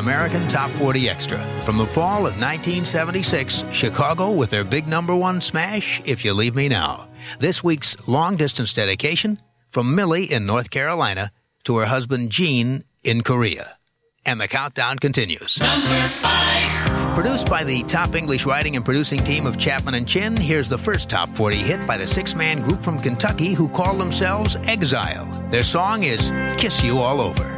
American Top 40 Extra. From the fall of 1976, Chicago with their big #1 smash, If You Leave Me Now. This week's long-distance dedication from Millie in North Carolina to her husband Gene in Korea. And the countdown continues. Number 5. Produced by the top English writing and producing team of Chapman and Chin, here's the first top 40 hit by the 6-man group from Kentucky who call themselves Exile. Their song is Kiss You All Over.